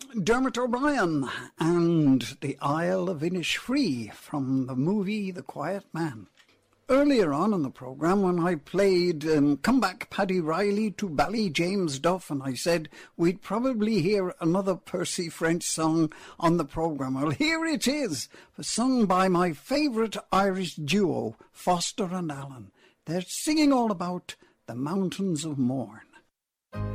Dermot O'Brien and The Isle of Innisfree from the movie The Quiet Man. Earlier on in the programme, when I played Come Back Paddy Riley to Bally James Duff, and I said we'd probably hear another Percy French song on the programme. Well, here it is, sung by my favourite Irish duo, Foster and Allen. They're singing all about the Mountains of Mourne.